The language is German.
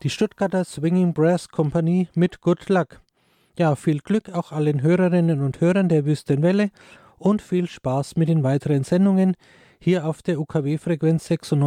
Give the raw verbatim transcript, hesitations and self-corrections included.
die Stuttgarter Swinging Brass Company mit Good Luck. Ja, viel Glück auch allen Hörerinnen und Hörern der Wüstenwelle und viel Spaß mit den weiteren Sendungen hier auf der U K W-Frequenz sechsundneunzig